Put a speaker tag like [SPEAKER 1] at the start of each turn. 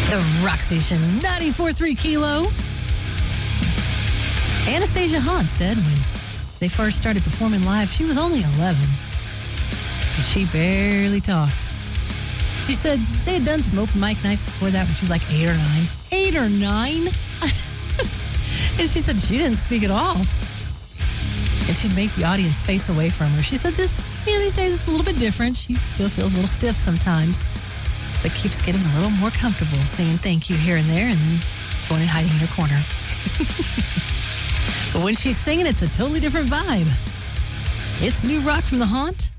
[SPEAKER 1] The Rock Station 94.3 Kilo. Anastasia Haunt said when they first started performing live, she was only 11. And she barely talked. She said they had done some open mic nights before that when she was like 8 or 9. 8 or 9? And she said she didn't speak at all. And she'd make the audience face away from her. She said these days it's a little bit different. She still feels a little stiff sometimes, but keeps getting a little more comfortable saying thank you here and there and then going and hiding in her corner. But when she's singing, it's a totally different vibe. It's new rock from The Haunt.